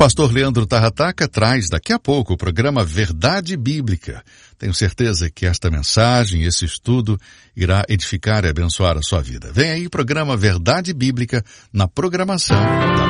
pastor Leandro Tarrataca traz daqui a pouco o programa Verdade Bíblica. Tenho certeza que esta mensagem, esse estudo, irá edificar e abençoar a sua vida. Vem aí o programa Verdade Bíblica na programação da